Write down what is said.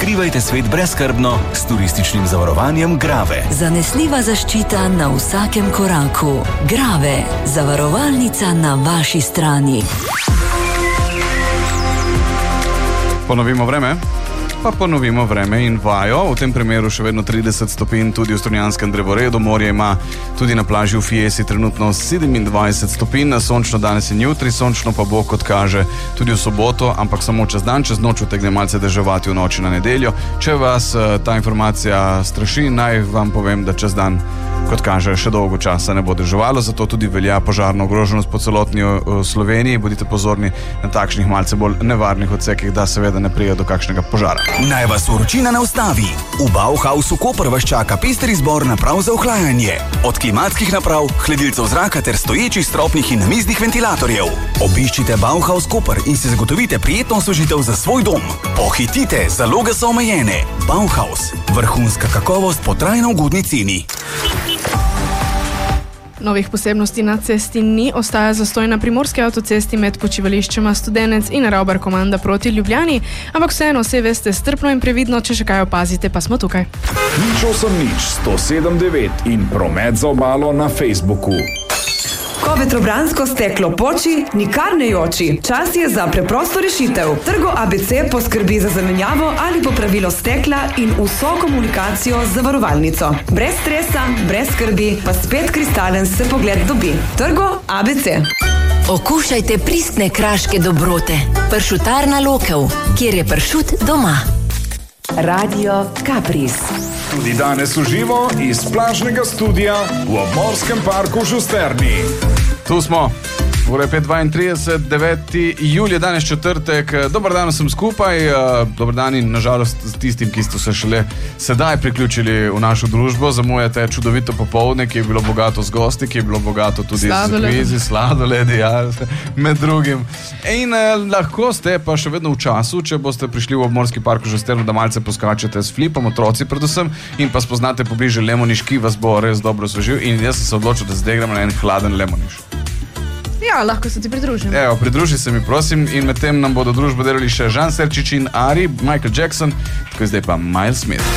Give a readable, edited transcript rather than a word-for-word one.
Odkrivajte svet brezskrbno s turističnim zavarovanjem Grave. Zanesljiva zaščita na vsakem koraku. Grave, zavarovalnica na vaši strani. Ponovimo vreme in vajo, v tem primeru še vedno 30 stopinj tudi v Strunjanskem drevoredu, morje ima tudi na plaži v Fiesi trenutno 27 stopinj, sončno danes in jutri, sončno pa bo, kot kaže, tudi v soboto, ampak samo čez dan, čez noč utegne malce deževati v noči na nedeljo. Če vas ta informacija straši, naj vam povem, da čez dan, kot kaže, še dolgo časa ne bo deževalo, zato tudi velja požarna ogroženost po celotni Sloveniji. Bodite pozorni na takšnih malce bolj nevarnih odsekih, da seveda ne pride do kakšnega požara. Naj vas vročina ne ustavi. V Bauhausu Koper vas čaka pester izbor naprav za ohlajanje. Od klimatskih naprav, hladilcev zraka ter stoječih stropnih in namiznih ventilatorjev. Obiščite Bauhaus Koper in si zagotovite prijetno osvežitev za svoj dom. Pohitite, zaloge so omejene. Bauhaus, vrhunska kakovost po trajno ugodni ceni. Novih posebnosti na cesti ni, ostaja zastoj na primorski avtocesti med počivališčema Studenec in Ravbar Komanda proti Ljubljani, ampak vseeno vse veste strpno in previdno, če še kaj opazite, pa smo tukaj. 107.9 in promet za obalo na Facebooku. Ko vetrobransko steklo poči, nikar ne joči. Čas je za preprosto rešitev. Trgo ABC poskrbi za zamenjavo ali popravilo stekla in vso komunikacijo z zavarovalnico. Brez stresa, brez skrbi, pa spet kristalen se pogled dobi. Trgo ABC. Okušajte pristne kraške dobrote. Pršutarna Lokev, kjer je pršut doma. Radio Kapris. Tudi danes v živo iz plažnega studia v obmorskem parku Žusterni. Tu smo. Ura je 5:32, 9. julij, danes četrtek. Dobar dan vsem skupaj. Dobar dan in nažalost tistim, ki ste se šele sedaj priključili v našo družbo. Zamujate čudovito popoldne, ki je bilo bogato z gosti, ki je bilo bogato tudi z kvizi, sladoledi, ja, med drugim. In lahko ste pa še vedno v času, če boste prišli v obmorski park v Žusterno, da malce poskačete s flipom, otroci predvsem, in pa spoznate pobliže Lemoniš, ki vas bo res dobro osvežil. In jaz sem se odločil, da zdaj gremo na en hladen Lemoniš. Ja, lahko se ti pridružim. Evo, pridruži se mi, prosim, in medtem nam bodo družbo delali še Žan Serčič in Ari, Michael Jackson, tako zdaj pa Miles Smith.